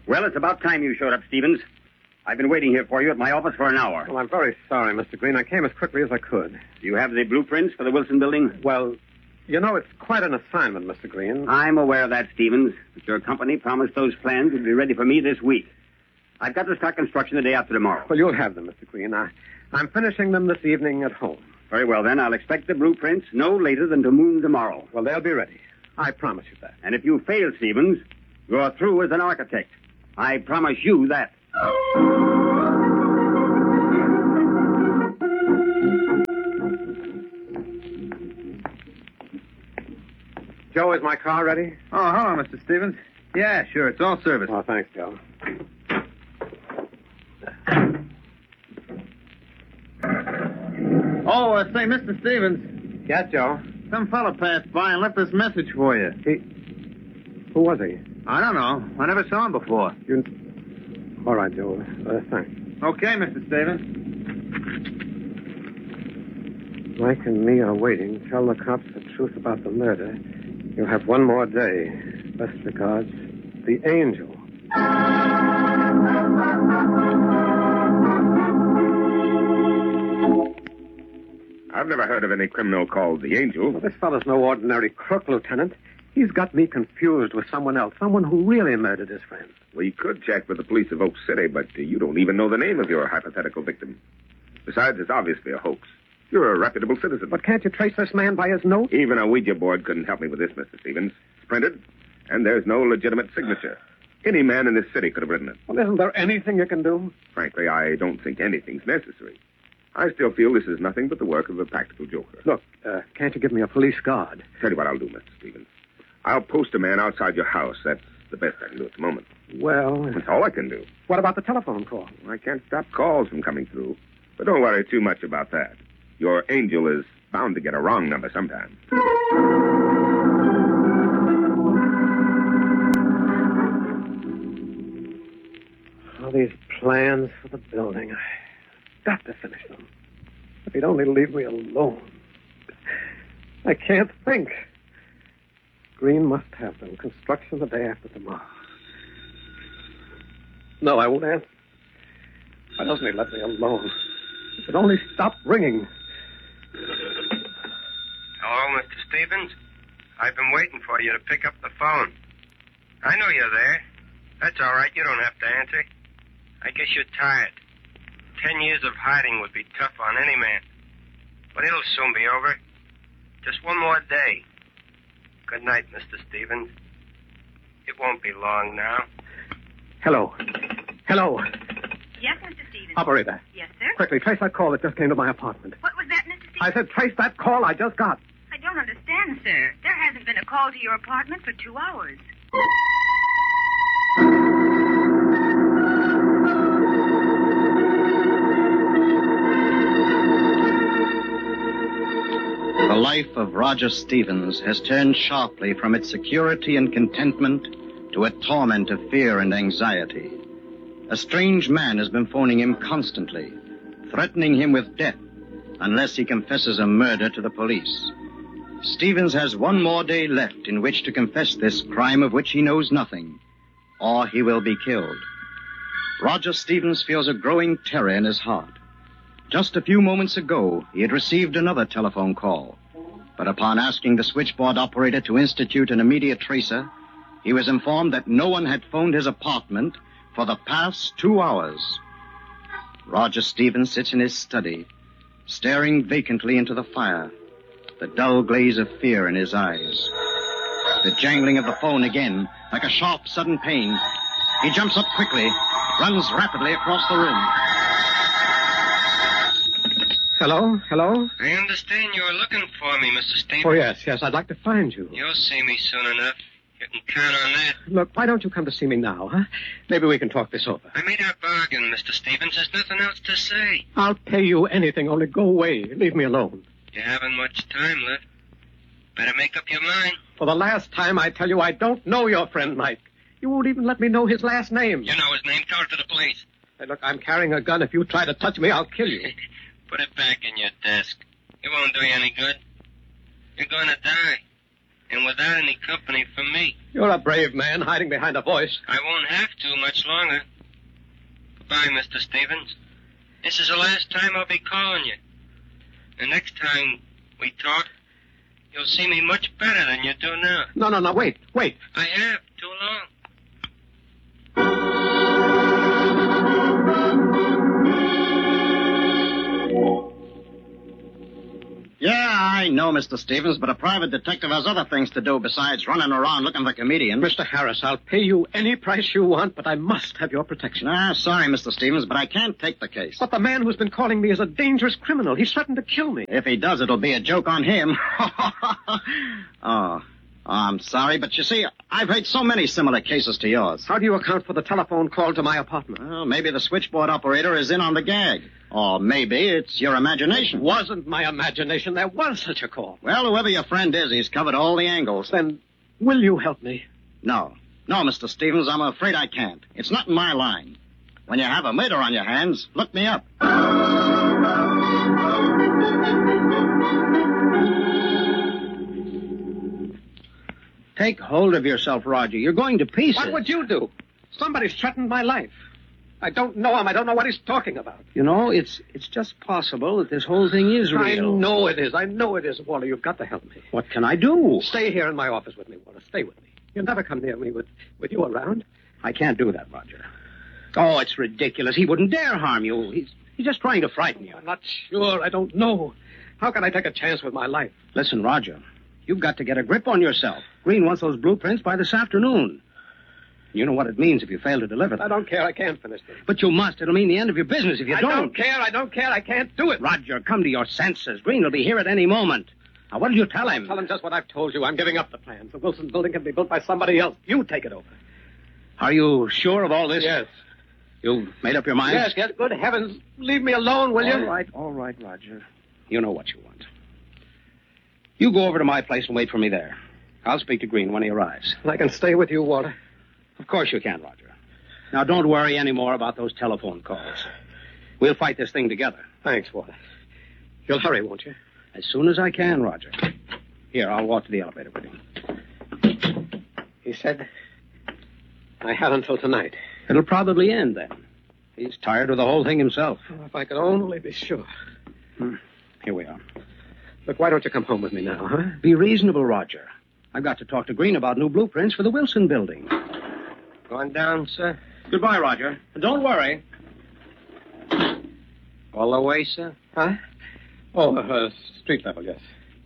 Well, it's about time you showed up, Stevens. I've been waiting here for you at my office for an hour. Well, I'm very sorry, Mr. Green. I came as quickly as I could. Do you have the blueprints for the Wilson building? Well, you know, it's quite an assignment, Mr. Green. I'm aware of that, Stevens. But your company promised those plans would be ready for me this week. I've got to start construction the day after tomorrow. Well, you'll have them, Mr. Green. I'm finishing them this evening at home. Very well, then. I'll expect the blueprints no later than to noon tomorrow. Well, they'll be ready. I promise you that. And if you fail, Stevens, you're through as an architect. I promise you that. Joe, is my car ready? Oh, hello, Mr. Stevens. Yeah, sure. It's all serviced. Oh, thanks, Joe. Oh, say, Mr. Stevens, Yes, Joe. some fella passed by and left this message for you. Who was he? I don't know. I never saw him before. All right, Joe. Thanks. Okay, Mr. Stevens. Mike and me are waiting. Tell the cops the truth about the murder. You'll have one more day. Best regards, the Angel. I've never heard of any criminal called the Angel. Well, this fellow's no ordinary crook, Lieutenant. He's got me confused with someone else, someone who really murdered his friend. We could check with the police of Oak City, but you don't even know the name of your hypothetical victim. Besides, it's obviously a hoax. You're a reputable citizen. But can't you trace this man by his note? Even a Ouija board couldn't help me with this, Mr. Stevens. It's printed, and there's no legitimate signature. Any man in this city could have written it. Well, isn't there anything you can do? Frankly, I don't think anything's necessary. I still feel this is nothing but the work of a practical joker. Look, can't you give me a police guard? Tell you what I'll do, Mr. Stevens. I'll post a man outside your house. That's the best I can do at the moment. Well, That's all I can do. what about the telephone call? I can't stop calls from coming through. But don't worry too much about that. Your Angel is bound to get a wrong number sometime. All these plans for the building. I've got to finish them. If he'd only leave me alone. I can't think. Green must have them. Construction the day after tomorrow. No, I won't answer. Why doesn't he let me alone? If it only stopped ringing. Hello, Mr. Stevens. I've been waiting for you to pick up the phone. I know you're there. That's all right. You don't have to answer. I guess you're tired. 10 years of hiding would be tough on any man. But it'll soon be over. Just one more day. Good night, Mr. Stevens. It won't be long now. Hello. Hello. Yes, Mr. Stevens. Operator. Yes, sir. Quickly, trace that call that just came to my apartment. What was that, Mr. Stevens? I said trace that call I just got. I don't understand, sir. There hasn't been a call to your apartment for 2 hours. The life of Roger Stevens has turned sharply from its security and contentment to a torment of fear and anxiety. A strange man has been phoning him constantly, threatening him with death unless he confesses a murder to the police. Stevens has one more day left in which to confess this crime of which he knows nothing, or he will be killed. Roger Stevens feels a growing terror in his heart. Just a few moments ago, he had received another telephone call, but upon asking the switchboard operator to institute an immediate tracer, he was informed that no one had phoned his apartment for the past 2 hours. Roger Stevens sits in his study, staring vacantly into the fire, the dull glaze of fear in his eyes. The jangling of the phone again, like a sharp, sudden pain. He jumps up quickly, runs rapidly across the room. Hello? Hello? I understand you're looking for me, Mr. Stevens. Oh, yes. I'd like to find you. You'll see me soon enough. You can count on that. Look, why don't you come to see me now, huh? Maybe we can talk this over. I made our bargain, Mr. Stevens. There's nothing else to say. I'll pay you anything, only go away. Leave me alone. You haven't much time left. Better make up your mind. For the last time, I tell you I don't know your friend, Mike. You won't even let me know his last name. You know his name. Tell it to the police. Hey, look, I'm carrying a gun. If you try to touch me, I'll kill you. Put it back in your desk. It won't do you any good. You're going to die. and without any company from me. You're a brave man hiding behind a voice. I won't have to much longer. Goodbye, Mr. Stevens. This is the last time I'll be calling you. The next time we talk, you'll see me much better than you do now. No, wait. I have, too long. Yeah, I know, Mr. Stevens, but a private detective has other things to do besides running around looking for comedians. Mr. Harris, I'll pay you any price you want, but I must have your protection. Sorry, Mr. Stevens, but I can't take the case. But the man who's been calling me is a dangerous criminal. He's threatened to kill me. If he does, it'll be a joke on him. Oh, I'm sorry, but you see, I've heard so many similar cases to yours. How do you account for the telephone call to my apartment? Well, maybe the switchboard operator is in on the gag. Or maybe it's your imagination. It wasn't my imagination. There was such a call. Well, whoever your friend is, he's covered all the angles. Then, will you help me? No, Mr. Stevens, I'm afraid I can't. It's not in my line. When you have a murder on your hands, look me up. Take hold of yourself, Roger. You're going to pieces. What would you do? Somebody's threatened my life. I don't know him. I don't know what he's talking about. You know, it's just possible that this whole thing is real. I know it is. Walter, you've got to help me. What can I do? Stay here in my office with me, Walter. Stay with me. You'll never come near me with you around. I can't do that, Roger. Oh, it's ridiculous. He wouldn't dare harm you. He's just trying to frighten you. I'm not sure. I don't know. How can I take a chance with my life? Listen, Roger, you've got to get a grip on yourself. Green wants those blueprints by this afternoon. You know what it means if you fail to deliver them. I don't care. I can't finish them. But you must. It'll mean the end of your business if you don't. I don't care. I can't do it. Roger, come to your senses. Green will be here at any moment. Now, what did you tell him? Tell him just what I've told you. I'm giving up the plans. The Wilson building can be built by somebody else. You take it over. Are you sure of all this? Yes. You've made up your mind? Yes. Good heavens. Leave me alone, will you? All right, Roger. You know what you want. You go over to my place and wait for me there. I'll speak to Green when he arrives. I can stay with you, Walter. Of course you can, Roger. Now, don't worry any more about those telephone calls. We'll fight this thing together. Thanks, Walter. You'll hurry, won't you? As soon as I can, Roger. Here, I'll walk to the elevator with you. He said I had until tonight. It'll probably end then. He's tired of the whole thing himself. Oh, if I could only be sure. Here we are. Look, why don't you come home with me now, huh? Be reasonable, Roger. I've got to talk to Green about new blueprints for the Wilson building. Going down, sir? Goodbye, Roger. Don't worry. All the way, sir? Huh? Oh, street level, yes.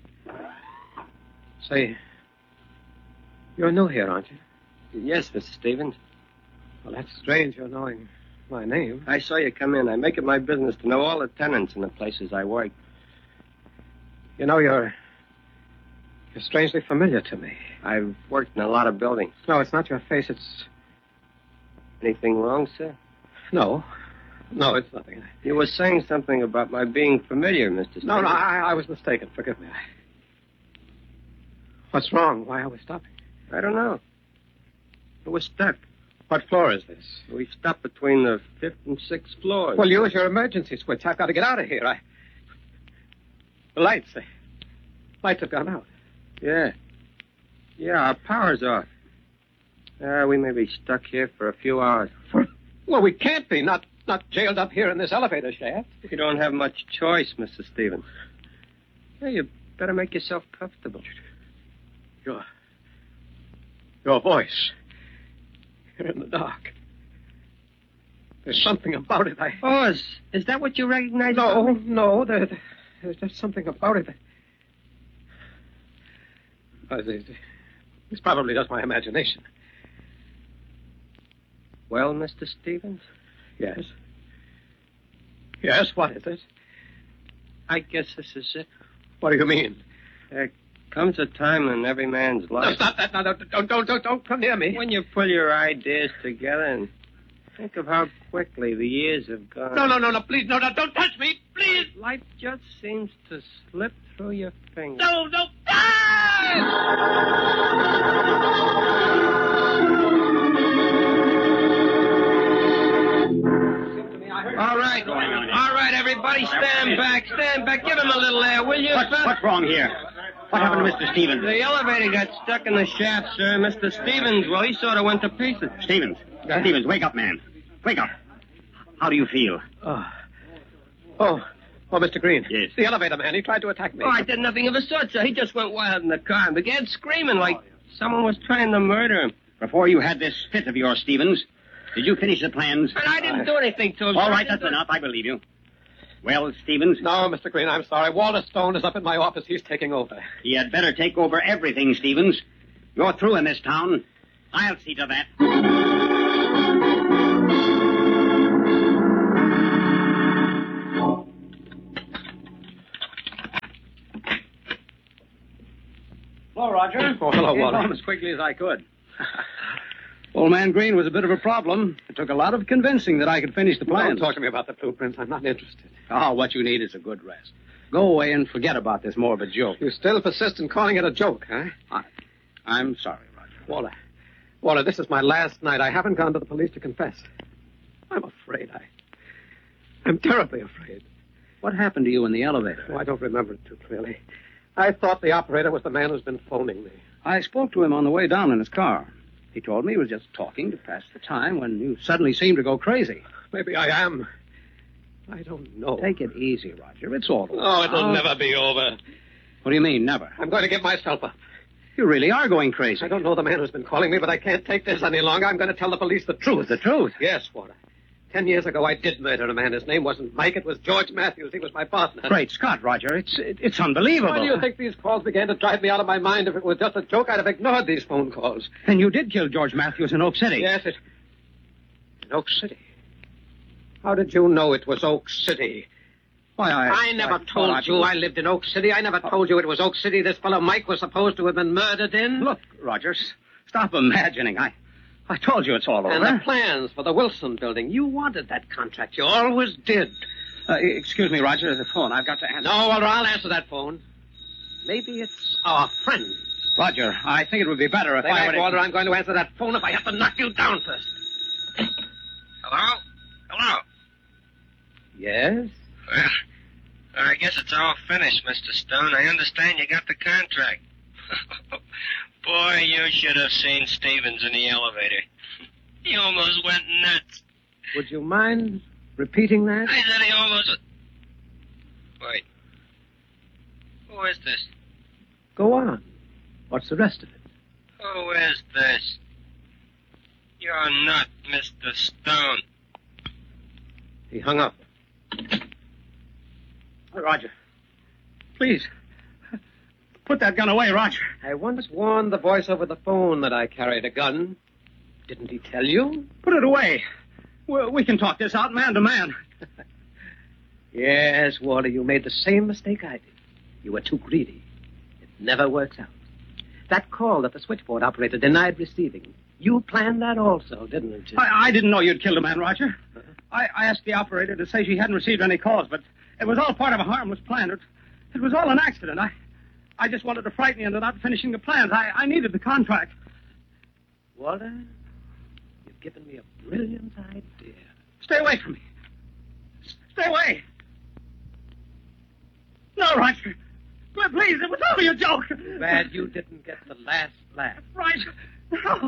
Say, you're new here, aren't you? Yes, Mr. Stevens. Well, that's strange, you're knowing my name. I saw you come in. I make it my business to know all the tenants in the places I work. You know, you're strangely familiar to me. I've worked in a lot of buildings. No, it's not your face, it's... Anything wrong, sir? No, it's nothing. You were saying something about my being familiar, Mr. Stevens. No, I was mistaken. Forgive me. What's wrong? Why are we stopping? I don't know. We're stuck. What floor is this? We stopped between the 5th and 6th floors. Well, use your emergency switch. I've got to get out of here. The lights have gone out. Yeah, our power's off. We may be stuck here for a few hours. Well, we can't be. Not jailed up here in this elevator shaft. You don't have much choice, Mr. Stevens. Yeah, you better make yourself comfortable. Your voice. Here in the dark. There's something about it. Oh, is that what you recognize? No. There's just something about it. It's probably just my imagination. Well, Mr. Stevens? Yes. Yes, what is it? I guess this is it. What do you mean? There comes a time in every man's life... No, stop that. No, don't come near me. When you pull your ideas together and think of how quickly the years have gone... No, please, no, don't touch me, please! Life just seems to slip through your fingers. No! All right, everybody, stand back. Give him a little air, will you? What's wrong here? What happened to Mr. Stevens? The elevator got stuck in the shaft, sir. Mr. Stevens, well, he sort of went to pieces. Stevens. Stevens, wake up, man. Wake up. How do you feel? Oh, Mr. Green. Yes. The elevator man. He tried to attack me. Oh, I did nothing of the sort, sir. He just went wild in the car and began screaming like someone was trying to murder him. Before you had this fit of yours, Stevens, did you finish the plans? And I didn't do anything to him. All sir. right, that's enough. I believe you. Well, Stevens? No, Mr. Green, I'm sorry. Walter Stone is up in my office. He's taking over. He had better take over everything, Stevens. You're through in this town. I'll see to that. Hello, Roger. Oh, hello, Came Walter. home as quickly as I could. Old man Green was a bit of a problem. It took a lot of convincing that I could finish the Don't plans. talk to me about the blueprints. I'm not interested. Oh, what you need is a good rest. Go away and forget about this morbid joke. You still persist in calling it a joke, huh? I'm sorry, Roger. Walter, this is my last night. I haven't gone to the police to confess. I'm afraid. I'm terribly afraid. What happened to you in the elevator? Oh, I don't remember it too clearly. I thought the operator was the man who's been phoning me. I spoke to him on the way down in his car. He told me he was just talking to pass the time when you suddenly seemed to go crazy. Maybe I am. I don't know. Take it easy, Roger. It's all over. Oh, it'll never be over. What do you mean, never? I'm going to give myself up. You really are going crazy. I don't know the man who's been calling me, but I can't take this any longer. I'm going to tell the police the truth. The truth? Yes, Walter. 10 years ago, I did murder a man. His name wasn't Mike. It was George Matthews. He was my partner. Great Scott, Roger. It's unbelievable. Why do you think these calls began to drive me out of my mind? If it was just a joke, I'd have ignored these phone calls. Then you did kill George Matthews in Oak City. Yes, in Oak City. How did you know it was Oak City? Why, I never told you I lived in Oak City. I never told you it was Oak City this fellow Mike was supposed to have been murdered in. Look, Roger, stop imagining. I told you it's all over. And the plans for the Wilson building. You wanted that contract. You always did. Excuse me, Roger, the phone. I've got to answer. No, Walter, I'll answer that phone. Maybe it's our friend. Roger, I think it would be better if Stay I back, would... Walter. I'm going to answer that phone if I have to knock you down first. Hello? Hello? Yes? Well, I guess it's all finished, Mr. Stone. I understand you got the contract. Boy, you should have seen Stevens in the elevator. He almost went nuts. Would you mind repeating that? I said he almost... Wait. Who is this? Go on. What's the rest of it? Who is this? You're not Mr. Stone. He hung up. Roger, please, put that gun away, Roger. I once warned the voice over the phone that I carried a gun. Didn't he tell you? Put it away. We can talk this out man to man. Yes, Walter, you made the same mistake I did. You were too greedy. It never works out. That call that the switchboard operator denied receiving, you planned that also, didn't you? I didn't know you'd killed a man, Roger. I asked the operator to say she hadn't received any calls, but it was all part of a harmless plan. It was all an accident. I just wanted to frighten you into not finishing the plans. I needed the contract. Walter, you've given me a brilliant idea. Stay away from me. Stay away. No, Roger. Please, it was only a joke. Glad you didn't get the last laugh. Roger. No.